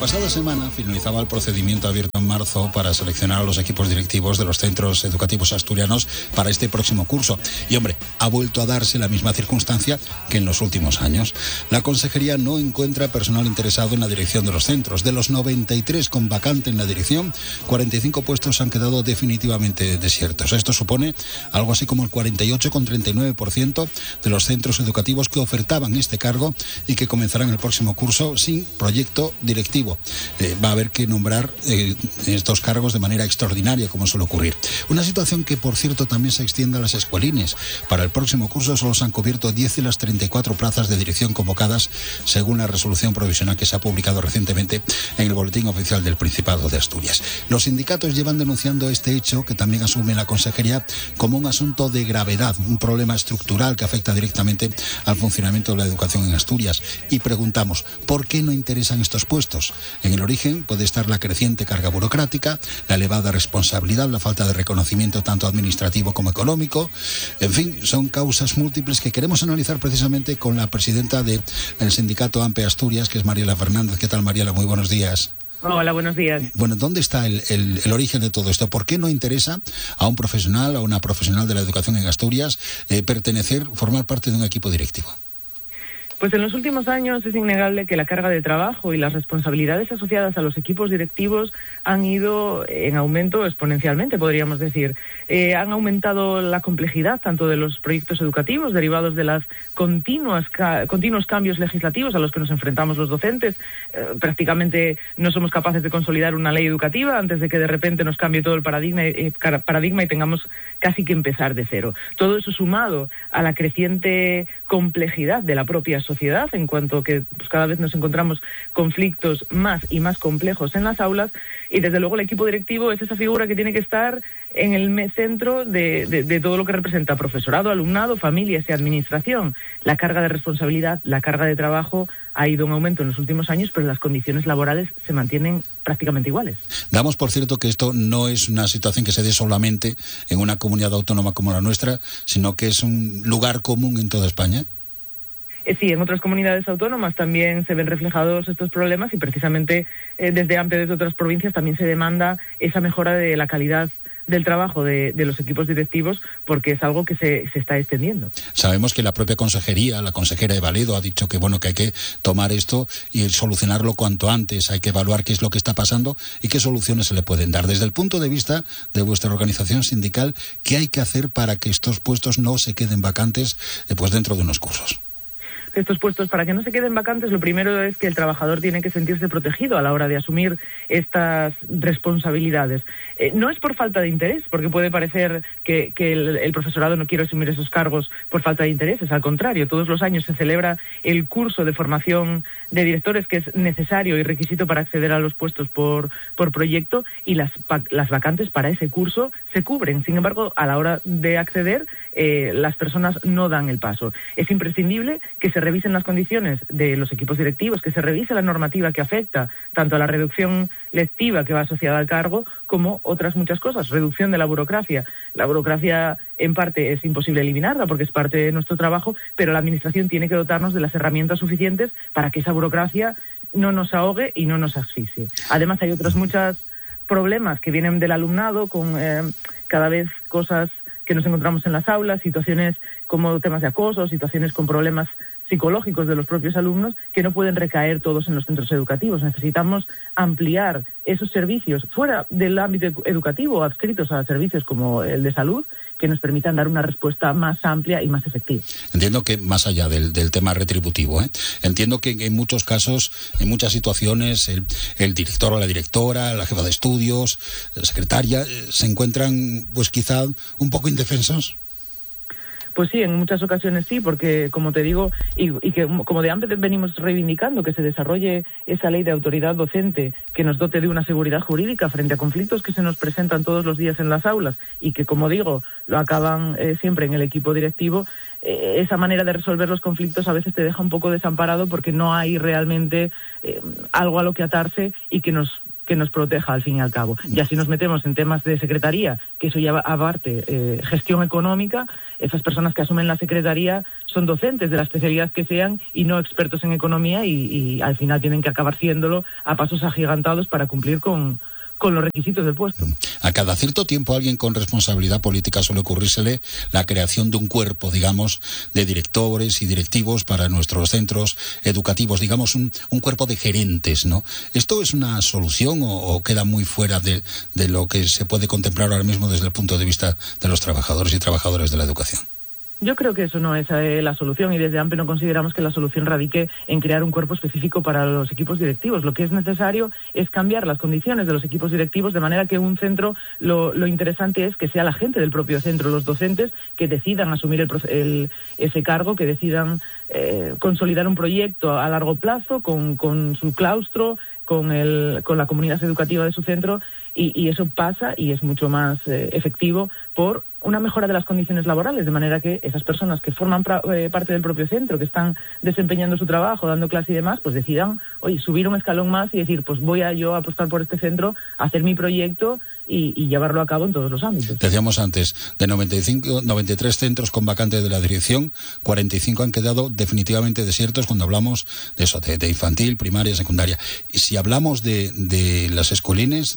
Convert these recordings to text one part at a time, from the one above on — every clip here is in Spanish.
pasada semana finalizaba el procedimiento abierto en marzo para seleccionar a los equipos directivos de los centros educativos asturianos para este próximo curso. Y hombre, ha vuelto a darse la misma circunstancia que en los últimos años. La Consejería no encuentra personal interesado en la dirección de los centros. De los 93 con vacante en la dirección, 45 puestos han quedado definitivamente desiertos. Esto supone algo así como el 48,39% de los centros educativos que ofertaban este cargo y que comenzarán el próximo curso sin proyecto directivo. Va a haber que nombrar estos cargos de manera extraordinaria, como suele ocurrir. Una situación que, por cierto, también se extiende a las escuelines. Para el próximo curso solo se han cubierto 10 de las 34 plazas de dirección convocadas, según la resolución provisional que se ha publicado recientemente en el Boletín Oficial del Principado de Asturias. Los sindicatos llevan denunciando este hecho, que también asume la Consejería, como un asunto de gravedad, un problema estructural que afecta directamente al funcionamiento de la educación en Asturias. Y preguntamos, ¿por qué no interesan estos puestos? En el origen puede estar la creciente carga burocrática, la elevada responsabilidad, la falta de reconocimiento tanto administrativo como económico. En fin, son causas múltiples que queremos analizar precisamente con la presidenta del sindicato AMPE Asturias, que es Mariela Fernández. ¿Qué tal, Mariela? Muy buenos días. Hola, buenos días. Bueno, ¿dónde está el origen de todo esto? ¿Por qué no interesa a un profesional, a una profesional de la educación en Asturias, formar parte de un equipo directivo? Pues en los últimos años es innegable que la carga de trabajo y las responsabilidades asociadas a los equipos directivos han ido en aumento exponencialmente, podríamos decir. Han aumentado la complejidad tanto de los proyectos educativos derivados de los continuos cambios legislativos a los que nos enfrentamos los docentes. Prácticamente no somos capaces de consolidar una ley educativa antes de que de repente nos cambie todo el paradigma y tengamos casi que empezar de cero. Todo eso sumado a la creciente complejidad de la propia sociedad, en cuanto que cada vez nos encontramos conflictos más y más complejos en las aulas, y desde luego el equipo directivo es esa figura que tiene que estar en el centro de todo lo que representa profesorado, alumnado, familias y administración. La carga de responsabilidad, la carga de trabajo ha ido en aumento en los últimos años, pero las condiciones laborales se mantienen prácticamente iguales. Damos por cierto que esto no es una situación que se dé solamente en una comunidad autónoma como la nuestra, sino que es un lugar común en toda España. Sí, en otras comunidades autónomas también se ven reflejados estos problemas y precisamente desde AMPE, desde otras provincias, también se demanda esa mejora de la calidad del trabajo de los equipos directivos, porque es algo que se está extendiendo. Sabemos que la propia consejería, la consejera Eva Ledo, ha dicho que que hay que tomar esto y solucionarlo cuanto antes. Hay que evaluar qué es lo que está pasando y qué soluciones se le pueden dar. Desde el punto de vista de vuestra organización sindical, ¿qué hay que hacer para que estos puestos no se queden vacantes dentro de unos cursos? Estos puestos, para que no se queden vacantes, lo primero es que el trabajador tiene que sentirse protegido a la hora de asumir estas responsabilidades. No es por falta de interés, porque puede parecer que el profesorado no quiere asumir esos cargos por falta de interés. Es al contrario, todos los años se celebra el curso de formación de directores, que es necesario y requisito para acceder a los puestos por proyecto, y las vacantes para ese curso se cubren. Sin embargo, a la hora de acceder, las personas no dan el paso. Es imprescindible que se revisen las condiciones de los equipos directivos, que se revise la normativa que afecta tanto a la reducción lectiva que va asociada al cargo como otras muchas cosas. Reducción de la burocracia. La burocracia en parte es imposible eliminarla porque es parte de nuestro trabajo, pero la administración tiene que dotarnos de las herramientas suficientes para que esa burocracia no nos ahogue y no nos asfixie. Además hay otros muchos problemas que vienen del alumnado con cada vez cosas que nos encontramos en las aulas, situaciones como temas de acoso, situaciones con problemas psicológicos de los propios alumnos que no pueden recaer todos en los centros educativos. Necesitamos ampliar esos servicios fuera del ámbito educativo, adscritos a servicios como el de salud, que nos permitan dar una respuesta más amplia y más efectiva. Entiendo que más allá del tema retributivo, entiendo que en muchos casos, en muchas situaciones, el director o la directora, la jefa de estudios, la secretaria, se encuentran quizá un poco indefensos. Pues sí, en muchas ocasiones sí, porque como te digo, y que como de AMPE venimos reivindicando que se desarrolle esa ley de autoridad docente que nos dote de una seguridad jurídica frente a conflictos que se nos presentan todos los días en las aulas y que, como digo, lo acaban siempre en el equipo directivo. Esa manera de resolver los conflictos a veces te deja un poco desamparado porque no hay realmente algo a lo que atarse y que nos que nos proteja al fin y al cabo. Ya si nos metemos en temas de secretaría, que eso ya aparte, gestión económica, esas personas que asumen la secretaría son docentes de la especialidad que sean y no expertos en economía y al final tienen que acabar siéndolo a pasos agigantados para cumplir con los requisitos del puesto. A cada cierto tiempo a alguien con responsabilidad política suele ocurrírsele la creación de un cuerpo, digamos, de directores y directivos para nuestros centros educativos, digamos, un cuerpo de gerentes, ¿no? ¿Esto es una solución o queda muy fuera de lo que se puede contemplar ahora mismo desde el punto de vista de los trabajadores y trabajadoras de la educación? Yo creo que eso no es la solución y desde AMPE no consideramos que la solución radique en crear un cuerpo específico para los equipos directivos. Lo que es necesario es cambiar las condiciones de los equipos directivos de manera que un centro, lo interesante es que sea la gente del propio centro, los docentes que decidan asumir ese cargo, que decidan consolidar un proyecto a largo plazo con su claustro, con la comunidad educativa de su centro y eso pasa y es mucho más efectivo por una mejora de las condiciones laborales, de manera que esas personas que forman parte del propio centro, que están desempeñando su trabajo, dando clase y demás, pues decidan, oye, subir un escalón más y decir, pues voy a yo apostar por este centro, hacer mi proyecto y llevarlo a cabo en todos los ámbitos. Decíamos antes, de 93 centros con vacante de la dirección, 45 han quedado definitivamente desiertos cuando hablamos de eso, de infantil, primaria, secundaria. Y si hablamos de las escolines,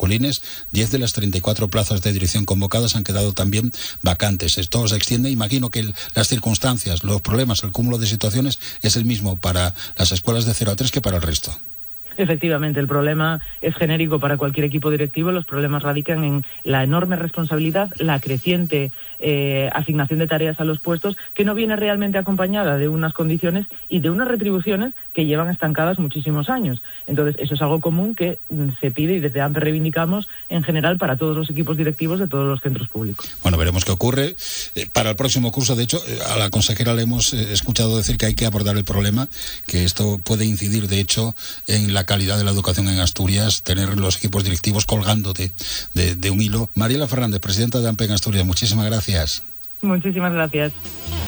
10 de las 34 plazas de dirección convocadas han quedado también vacantes. Esto se extiende, imagino que las circunstancias, los problemas, el cúmulo de situaciones es el mismo para las escuelas de 0 a 3 que para el resto. Efectivamente, el problema es genérico para cualquier equipo directivo. Los problemas radican en la enorme responsabilidad, la creciente asignación de tareas a los puestos, que no viene realmente acompañada de unas condiciones y de unas retribuciones que llevan estancadas muchísimos años. Entonces, eso es algo común que se pide y desde AMPE reivindicamos en general para todos los equipos directivos de todos los centros públicos. Bueno, veremos qué ocurre. Para el próximo curso, de hecho, a la consejera le hemos escuchado decir que hay que abordar el problema, que esto puede incidir, de hecho, en la calidad de la educación en Asturias, tener los equipos directivos colgando de un hilo. Mariela Fernández, presidenta de AMPE en Asturias, muchísimas gracias. Muchísimas gracias.